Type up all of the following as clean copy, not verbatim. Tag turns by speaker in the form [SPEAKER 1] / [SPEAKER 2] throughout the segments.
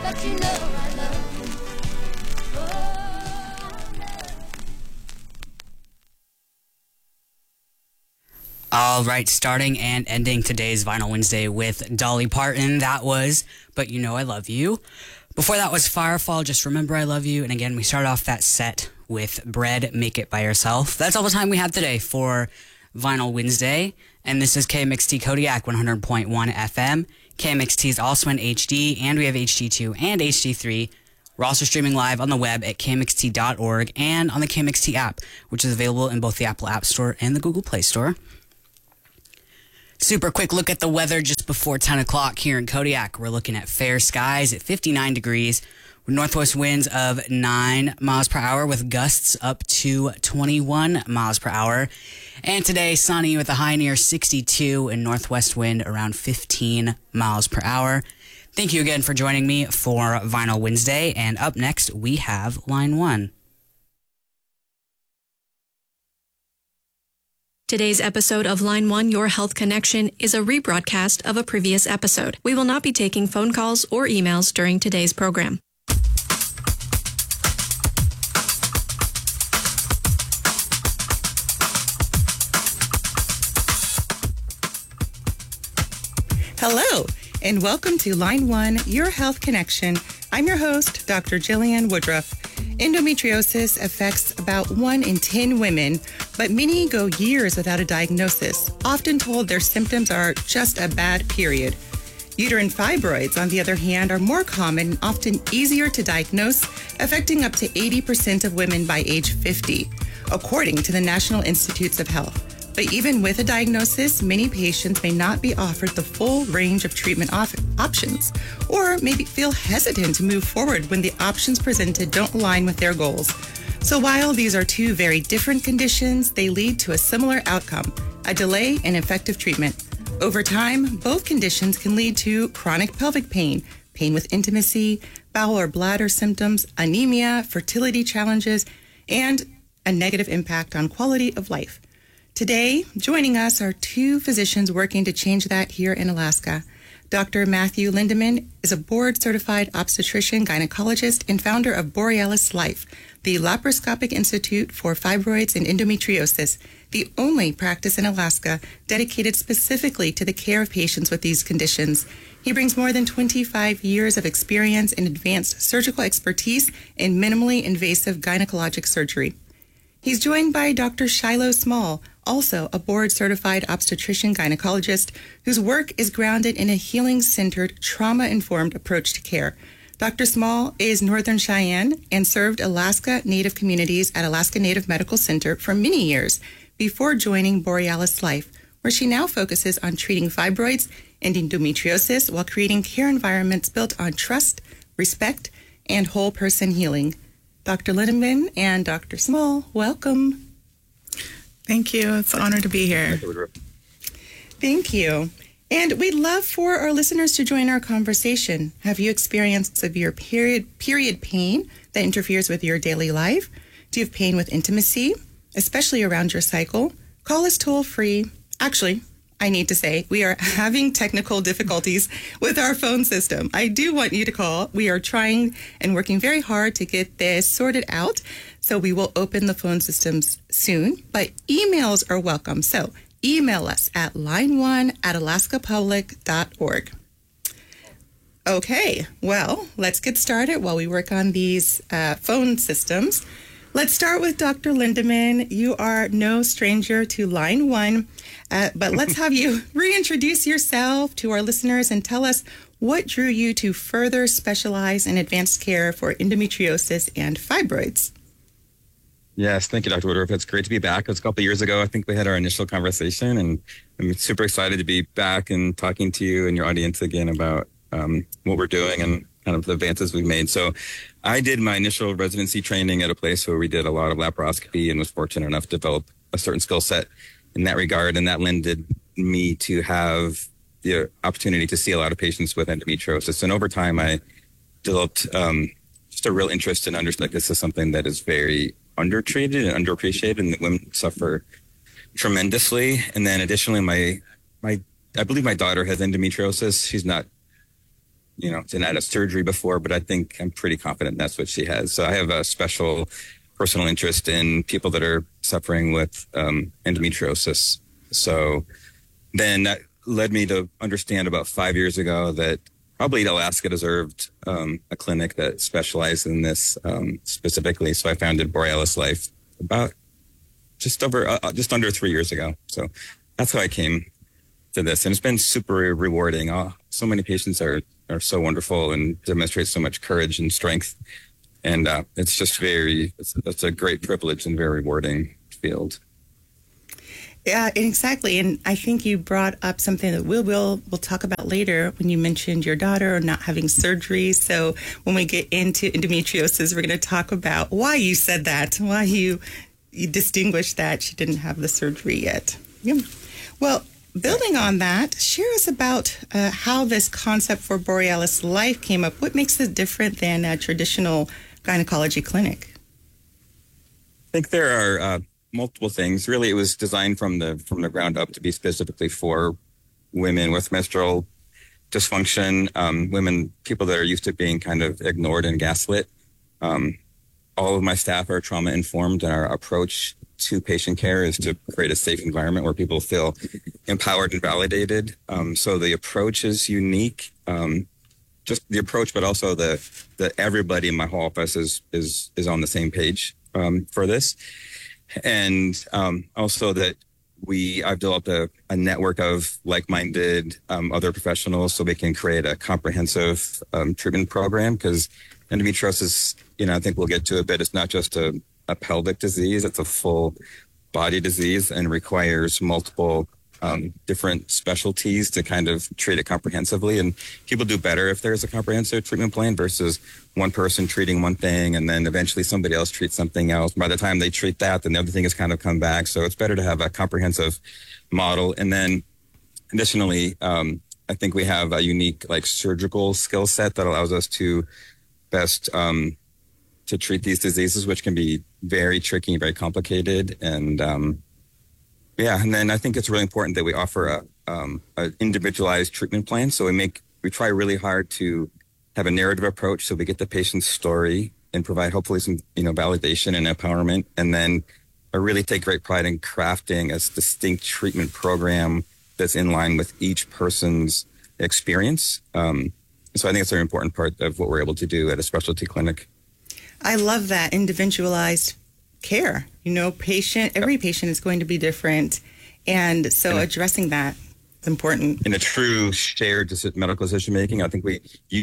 [SPEAKER 1] but you know I love you.
[SPEAKER 2] All right, starting and ending today's Vinyl Wednesday with Dolly Parton. That was But You Know I Love You. Before that was Firefall, Just Remember I Love You. And again, we started off that set with Bread, Make It By Yourself. That's all the time we have today for Vinyl Wednesday. And this is KMXT Kodiak 100.1 FM. KMXT is also in HD, and we have HD2 and HD3. We're also streaming live on the web at kmxt.org and on the KMXT app, which is available in both the Apple App Store and the Google Play Store. Super quick look at the weather just before 10 o'clock here in Kodiak. We're looking at fair skies at 59 degrees with northwest winds of 9 miles per hour with gusts up to 21 miles per hour. And today, sunny with a high near 62 and northwest wind around 15 miles per hour. Thank you again for joining me for Vinyl Wednesday. And up next, we have Line 1.
[SPEAKER 3] Today's episode of Line 1, Your Health Connection, is a rebroadcast of a previous episode. We will not be taking phone calls or emails during today's program.
[SPEAKER 4] Hello, and welcome to Line 1, Your Health Connection. I'm your host, Dr. Jillian Woodruff. Endometriosis affects about 1 in 10 women, but many go years without a diagnosis, often told their symptoms are just a bad period. Uterine fibroids, on the other hand, are more common and often easier to diagnose, affecting up to 80% of women by age 50, according to the National Institutes of Health. But even with a diagnosis, many patients may not be offered the full range of treatment options, or maybe feel hesitant to move forward when the options presented don't align with their goals. So while these are two very different conditions, they lead to a similar outcome, a delay in effective treatment. Over time, both conditions can lead to chronic pelvic pain, pain with intimacy, bowel or bladder symptoms, anemia, fertility challenges, and a negative impact on quality of life. Today, joining us are 2 physicians working to change that here in Alaska. Dr. Matthew Lindeman is a board-certified obstetrician gynecologist and founder of Borealis Life, the laparoscopic institute for fibroids and endometriosis, the only practice in Alaska dedicated specifically to the care of patients with these conditions. He brings more than 25 years of experience in advanced surgical expertise in minimally invasive gynecologic surgery. He's joined by Dr. Shiloh Small, also a board-certified obstetrician gynecologist whose work is grounded in a healing-centered, trauma-informed approach to care. Dr. Small is Northern Cheyenne and served Alaska Native communities at Alaska Native Medical Center for many years before joining Borealis Life, where she now focuses on treating fibroids and endometriosis while creating care environments built on trust, respect, and whole person healing. Dr. Lindeman and Dr. Small, welcome.
[SPEAKER 5] Thank you. It's an honor to be here.
[SPEAKER 4] Thank you. And we'd love for our listeners to join our conversation. Have you experienced severe period pain that interferes with your daily life? Do you have pain with intimacy, especially around your cycle? Call us toll free. Actually, I need to say, we are having technical difficulties with our phone system. I do want you to call. We are trying and working very hard to get this sorted out. So we will open the phone systems soon, but emails are welcome. So email us at line1@alaskapublic.org. Okay, well, let's get started while we work on these phone systems. Let's start with Dr. Lindeman. You are no stranger to Line 1, but let's have you reintroduce yourself to our listeners and tell us what drew you to further specialize in advanced care for endometriosis and fibroids.
[SPEAKER 6] Yes, thank you, Dr. Woodruff. It's great to be back. It was a couple of years ago. I think we had our initial conversation, and I'm super excited to be back and talking to you and your audience again about what we're doing and kind of the advances we've made. So I did my initial residency training at a place where we did a lot of laparoscopy and was fortunate enough to develop a certain skill set in that regard. And that lended me to have the opportunity to see a lot of patients with endometriosis. And over time, I developed just a real interest in understanding this is something that is very undertreated and underappreciated, and that women suffer tremendously. And then additionally, I believe my daughter has endometriosis. She's not didn't have a surgery before, but I think I'm pretty confident that's what she has. So I have a special personal interest in people that are suffering with endometriosis. So then that led me to understand about 5 years ago that probably Alaska deserved a clinic that specialized in this specifically. So I founded Borealis Life about just under 3 years ago. So that's how I came to this. And it's been super rewarding. So many patients are so wonderful and demonstrate so much courage and strength. And it's just it's a great privilege and very rewarding field.
[SPEAKER 4] Yeah, exactly. And I think you brought up something that we'll talk about later when you mentioned your daughter not having surgery. So when we get into endometriosis, we're going to talk about why you said that, why you distinguished that she didn't have the surgery yet. Yeah. Well, building on that, share us about how this concept for Borealis Life came up. What makes it different than a traditional gynecology clinic?
[SPEAKER 6] I think there are multiple things. Really, it was designed from the ground up to be specifically for women with menstrual dysfunction, people that are used to being kind of ignored and gaslit. All of my staff are trauma informed, and our approach to patient care is to create a safe environment where people feel empowered and validated. So the approach is unique. Just the approach, but also the everybody in my whole office is on the same page for this. And also that I've developed a network of like-minded other professionals so we can create a comprehensive treatment program, because endometriosis, I think we'll get to a bit, it's not just a pelvic disease, it's a full body disease and requires multiple different specialties to kind of treat it comprehensively. And people do better if there's a comprehensive treatment plan versus one person treating one thing and then eventually somebody else treats something else. By the time they treat that, then the other thing has kind of come back. So it's better to have a comprehensive model. And then additionally, I think we have a unique surgical skill set that allows us to best to treat these diseases, which can be very tricky and very complicated. And and then I think it's really important that we offer a individualized treatment plan. So we try really hard to have a narrative approach, so we get the patient's story and provide hopefully some validation and empowerment. And then I really take great pride in crafting a distinct treatment program that's in line with each person's experience. So I think it's a very important part of what we're able to do at a specialty clinic.
[SPEAKER 4] I love that individualized care. Every patient is going to be different. And so addressing that is important.
[SPEAKER 6] In a true shared medical decision making, I think we use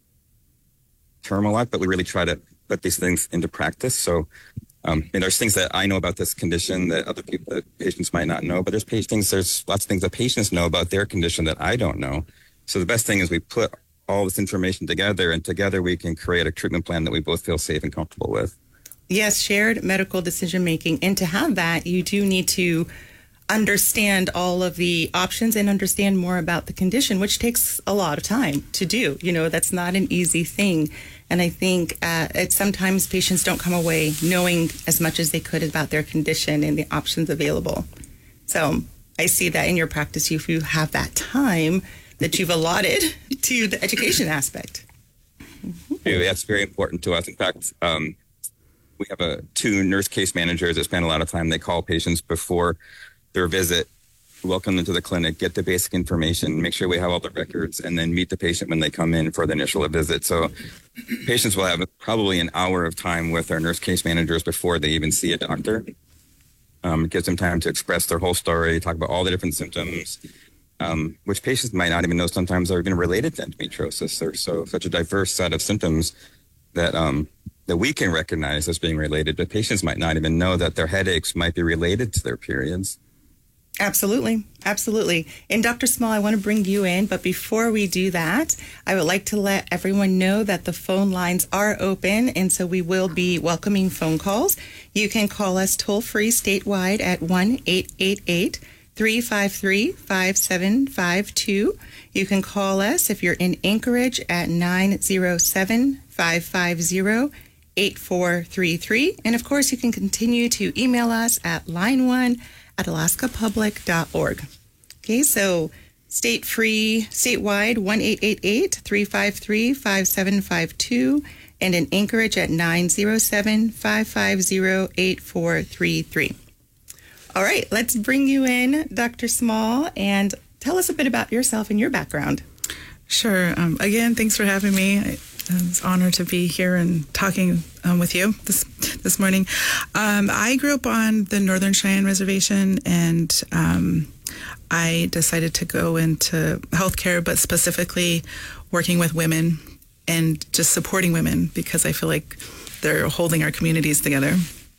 [SPEAKER 6] the term a lot, but we really try to put these things into practice. So there's things that I know about this condition that patients might not know, but there's lots of things that patients know about their condition that I don't know. So the best thing is we put all this information together, and together we can create a treatment plan that we both feel safe and comfortable with.
[SPEAKER 4] Yes, shared medical decision making. And to have that, you do need to understand all of the options and understand more about the condition, which takes a lot of time to do. That's not an easy thing. And I think sometimes patients don't come away knowing as much as they could about their condition and the options available. So I see that in your practice, if you have that time that you've allotted to the education aspect.
[SPEAKER 6] Yeah, that's very important to us. In fact, we have two nurse case managers that spend a lot of time. They call patients before their visit, welcome them to the clinic, get the basic information, make sure we have all the records, and then meet the patient when they come in for the initial visit. So patients will have probably an hour of time with our nurse case managers before they even see a doctor. It gives them time to express their whole story, talk about all the different symptoms, which patients might not even know sometimes are even related to endometriosis. There's such a diverse set of symptoms that we can recognize as being related, but patients might not even know that their headaches might be related to their periods.
[SPEAKER 4] Absolutely. Absolutely. And Dr. Small, I want to bring you in, but before we do that, I would like to let everyone know that the phone lines are open, and so we will be welcoming phone calls. You can call us toll-free statewide at 1-888-353-5752. You can call us if you're in Anchorage at 907-550-8433. And of course, you can continue to email us at line1@alaskapublic.org. Okay, so State free, statewide, 1-888-353-5752, and in Anchorage at 907-550-8433. All right, let's bring you in, Dr. Small, and tell us a bit about yourself and your background.
[SPEAKER 5] Sure. Again, thanks for having me. It's an honor to be here and talking with you this morning. I grew up on the Northern Cheyenne Reservation, and I decided to go into healthcare, but specifically working with women and just supporting women because I feel like they're holding our communities together.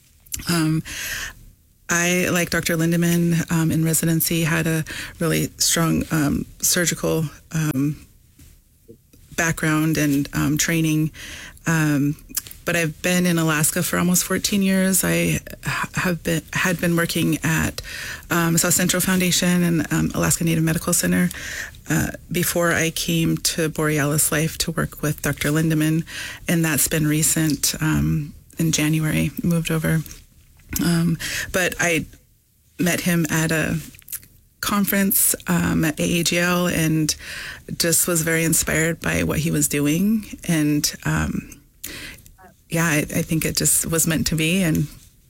[SPEAKER 5] I, like Dr. Lindeman, in residency, had a really strong surgical background and training. But I've been in Alaska for almost 14 years. I had been working at South Central Foundation and Alaska Native Medical Center before I came to Borealis Life to work with Dr. Lindeman, and that's been recent. In January, moved over. But I met him at a conference at AAGL and just was very inspired by what he was doing. And I think it just was meant to be. And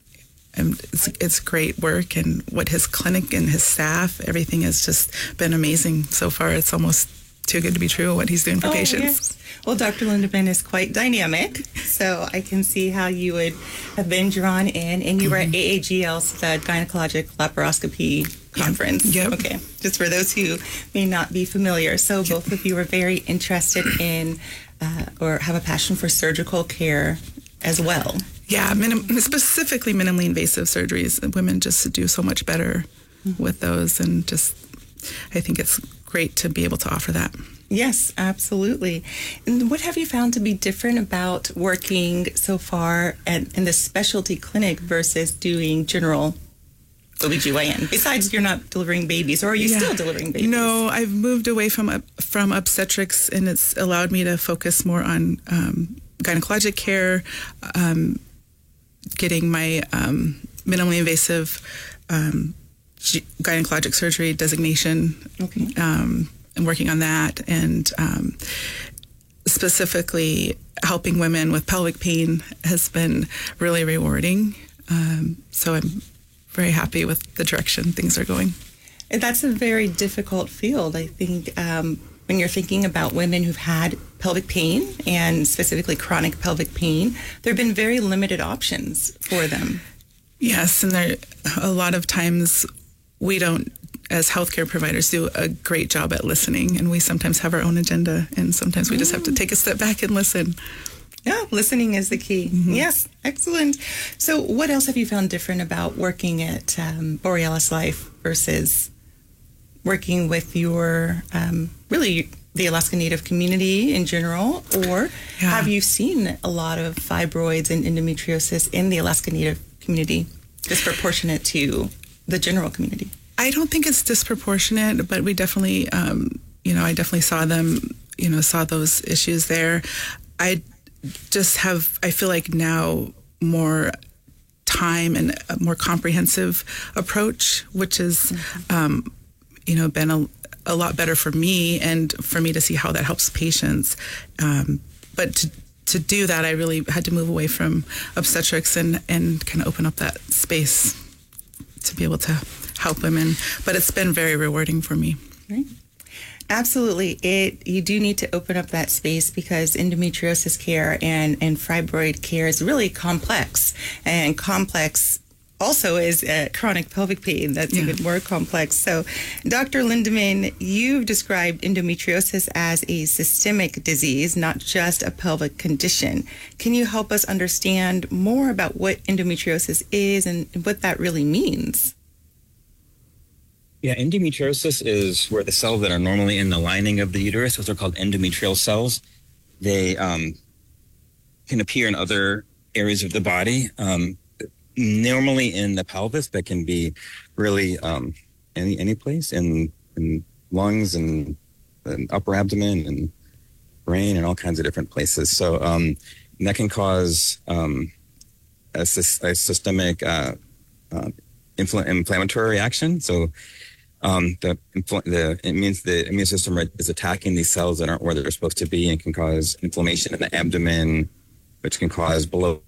[SPEAKER 5] it's great work. And what his clinic and his staff, everything has just been amazing so far. It's almost too good to be true what he's doing for patients.
[SPEAKER 4] Yes. Well, Dr. Lindeman is quite dynamic, so I can see how you would have been drawn in. And you were at AAGL's Gynecologic Laparoscopy Conference.
[SPEAKER 5] Yep.
[SPEAKER 4] Okay, just for those who may not be familiar. So both of you were very interested in or have a passion for surgical care as well.
[SPEAKER 5] Yeah, specifically minimally invasive surgeries. Women just do so much better with those, and just I think it's great to be able to offer that.
[SPEAKER 4] Yes, absolutely. And what have you found to be different about working so far in the specialty clinic versus doing general OBGYN? Besides, you're not delivering babies, or are you still delivering babies?
[SPEAKER 5] No, I've moved away from obstetrics, and it's allowed me to focus more on gynecologic care, getting my minimally invasive gynecologic surgery designation.
[SPEAKER 4] Okay.
[SPEAKER 5] And working on that, and specifically helping women with pelvic pain has been really rewarding. So I'm very happy with the direction things are going.
[SPEAKER 4] And that's a very difficult field, I think, when you're thinking about women who've had pelvic pain, and specifically chronic pelvic pain. There have been very limited options for them.
[SPEAKER 5] Yes, and there a lot of times we don't, as healthcare providers, do a great job at listening, and we sometimes have our own agenda, and sometimes we just have to take a step back and listen.
[SPEAKER 4] Yeah, listening is the key. Mm-hmm. Yes, excellent. So what else have you found different about working at Borealis Life versus working with your, really, the Alaska Native community in general? Or have you seen a lot of fibroids and endometriosis in the Alaska Native community, disproportionate to the general community?
[SPEAKER 5] I don't think it's disproportionate, but we definitely, I definitely saw them, saw those issues there. I feel like now more time and a more comprehensive approach, which has, been a lot better for me, and for me to see how that helps patients. But to do that, I really had to move away from obstetrics and kind of open up that space to be able to help women. But it's been very rewarding for me.
[SPEAKER 4] Right. Absolutely. You do need to open up that space, because endometriosis care and fibroid care is really complex. And complex also is chronic pelvic pain. That's even more complex. So, Dr. Lindeman, you've described endometriosis as a systemic disease, not just a pelvic condition. Can you help us understand more about what endometriosis is and what that really means?
[SPEAKER 6] Yeah, endometriosis is where the cells that are normally in the lining of the uterus, those are called endometrial cells. They can appear in other areas of the body, normally in the pelvis, but can be really any place, in lungs and upper abdomen and brain and all kinds of different places. So that can cause a systemic inflammatory reaction. So it means the immune system is attacking these cells that aren't where they're supposed to be and can cause inflammation in the abdomen, which can cause bloating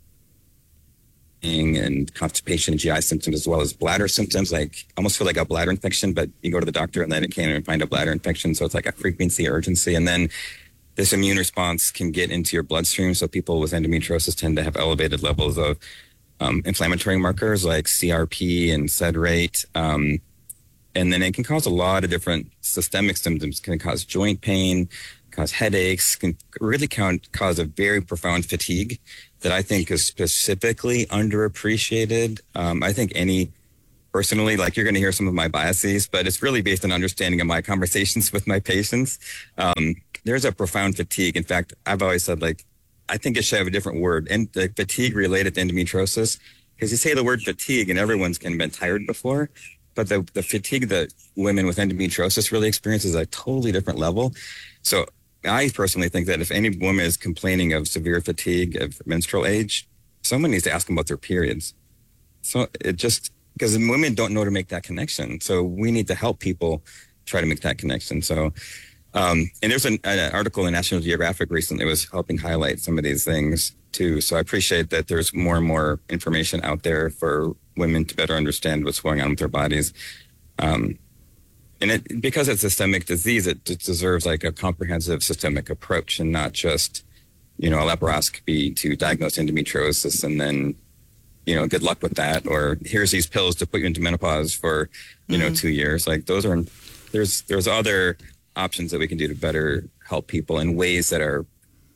[SPEAKER 6] and constipation and GI symptoms, as well as bladder symptoms. Like almost feel like a bladder infection, but you go to the doctor and then it can't even find a bladder infection. So it's like a frequency, urgency. And then this immune response can get into your bloodstream. So people with endometriosis tend to have elevated levels of inflammatory markers like CRP and SED rate. And then it can cause a lot of different systemic symptoms. It can cause joint pain, cause headaches, can really cause a very profound fatigue that I think is specifically underappreciated. I think personally, like you're going to hear some of my biases, but it's really based on understanding of my conversations with my patients. There's a profound fatigue. In fact, I've always said, like, I think it should have a different word, and the fatigue related to endometriosis, because you say the word fatigue and everyone's kind of been tired before, but the fatigue that women with endometriosis really experience is a totally different level. So I personally think that if any woman is complaining of severe fatigue of menstrual age, someone needs to ask them about their periods. So because women don't know to make that connection. So we need to help people try to make that connection. So, and there's an article in National Geographic recently that was helping highlight some of these things too. So I appreciate that there's more and more information out there for women to better understand what's going on with their bodies. And because it's a systemic disease, it deserves like a comprehensive systemic approach and not just, a laparoscopy to diagnose endometriosis and then, good luck with that. Or here's these pills to put you into menopause for, 2 years. Like there's other options that we can do to better help people in ways that are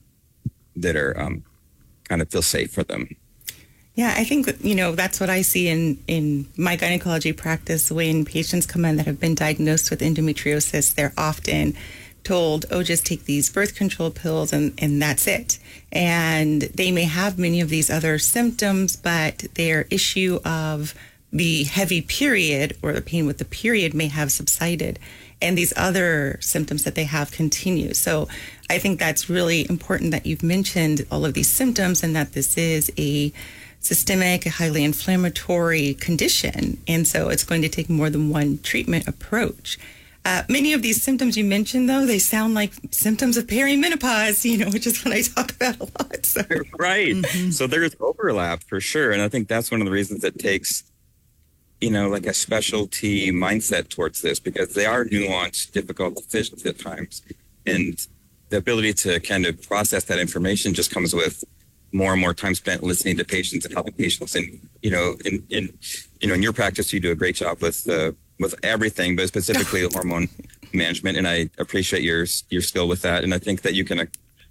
[SPEAKER 6] kind of feel safe for them.
[SPEAKER 4] Yeah, I think, that's what I see in my gynecology practice. When patients come in that have been diagnosed with endometriosis, they're often told, just take these birth control pills and that's it. And they may have many of these other symptoms, but their issue of the heavy period or the pain with the period may have subsided. And these other symptoms that they have continue. So I think that's really important that you've mentioned all of these symptoms and that this is a systemic, highly inflammatory condition. And so it's going to take more than one treatment approach. Many of these symptoms you mentioned, though, they sound like symptoms of perimenopause, which is what I talk about a lot. So.
[SPEAKER 6] Right. Mm-hmm. So there's overlap for sure. And I think that's one of the reasons it takes, like a specialty mindset towards this, because they are nuanced, difficult decisions at times. And the ability to kind of process that information just comes with more and more time spent listening to patients and helping patients. And, in your practice, you do a great job with everything, but specifically hormone management. And I appreciate your skill with that. And I think that you can,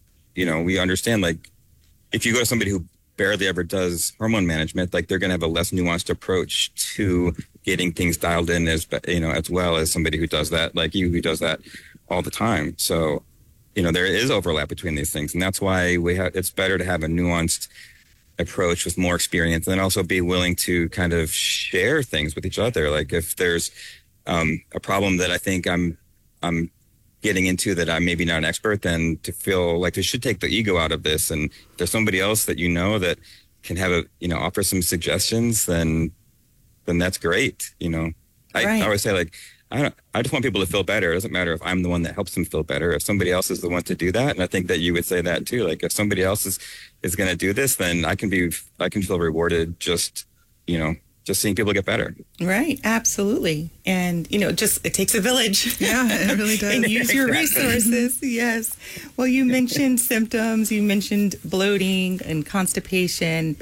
[SPEAKER 6] we understand, like, if you go to somebody who barely ever does hormone management, like they're going to have a less nuanced approach to getting things dialed in as well as somebody who does that, like you, who does that all the time. So, there is overlap between these things. And that's why it's better to have a nuanced approach with more experience and then also be willing to kind of share things with each other. Like if there's a problem that I think I'm getting into that I'm maybe not an expert, then to feel like we should take the ego out of this. And if there's somebody else that that can have offer some suggestions, then that's great. Right. I always say, like, I just want people to feel better. It doesn't matter if I'm the one that helps them feel better. If somebody else is the one to do that, and I think that you would say that too. Like if somebody else is going to do this, then I can feel rewarded just seeing people get better.
[SPEAKER 4] Right. Absolutely. And, it takes a village.
[SPEAKER 5] Yeah, it really does.
[SPEAKER 4] And use your resources. Yes. Well, you mentioned symptoms. You mentioned bloating and constipation,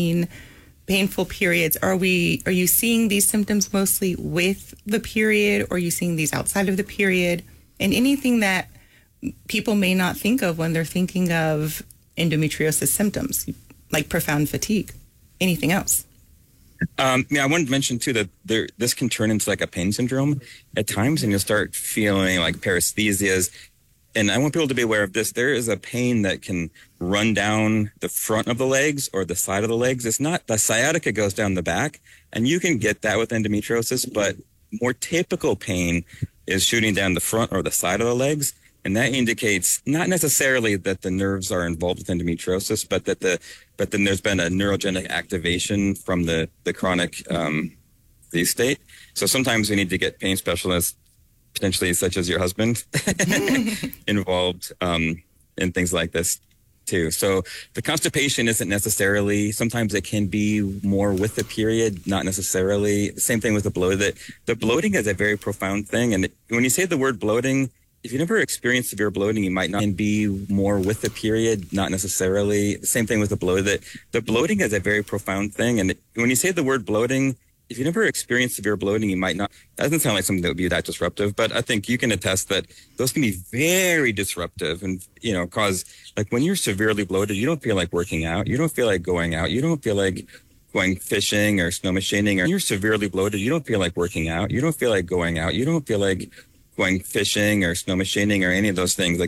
[SPEAKER 4] painful periods. Are you seeing these symptoms mostly with the period, or are you seeing these outside of the period? And anything that people may not think of when they're thinking of endometriosis symptoms, like profound fatigue, anything else?
[SPEAKER 6] I wanted to mention too that this can turn into like a pain syndrome at times, and you'll start feeling like paresthesias. And I want people to be aware of this. There is a pain that can run down the front of the legs or the side of the legs. It's not, the sciatica goes down the back, and you can get that with endometriosis, but more typical pain is shooting down the front or the side of the legs. And that indicates not necessarily that the nerves are involved with endometriosis, but then there's been a neurogenic activation from the chronic disease state. So sometimes we need to get pain specialists, potentially such as your husband, involved in things like this too. So the constipation isn't necessarily, sometimes it can be more with the period, not necessarily. Same thing with the bloat. The bloating is a very profound thing. And when you say the word bloating, if you never experienced severe bloating, you might not be more with the period, not necessarily. Same thing with the bloat. The bloating is a very profound thing. And when you say the word bloating, if you never experienced severe bloating, you might not. That doesn't sound like something that would be that disruptive, but I think you can attest that those can be very disruptive and, cause, like, when you're severely bloated, you don't feel like working out. You don't feel like going out. You don't feel like going fishing or snow machining, or you're severely bloated. You don't feel like working out. You don't feel like going out. You don't feel like going fishing or snow machining or any of those things. Like,